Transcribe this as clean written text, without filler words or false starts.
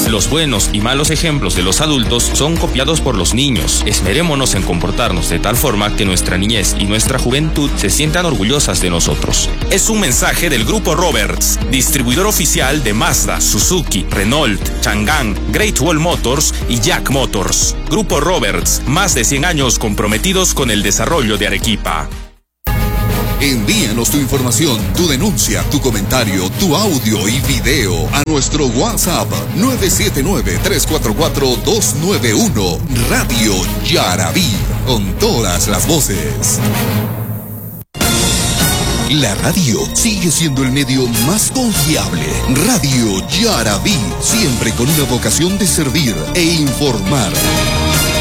Los buenos y malos ejemplos de los adultos son copiados por los niños. Esmerémonos en comportarnos de tal forma que nuestra niñez y nuestra juventud se sientan orgullosas de nosotros. Es un mensaje del Grupo Roberts, distribuidor oficial de Mazda, Suzuki, Renault, Changan, Great Wall Motors y Jack Motors. Grupo Roberts, más de 100 años comprometidos con el desarrollo de Arequipa. Envíanos tu información, tu denuncia, tu comentario, tu audio y video a nuestro WhatsApp 979-344-291. Radio Yarabí, con todas las voces. La radio sigue siendo el medio más confiable. Radio Yarabí, siempre con una vocación de servir e informar.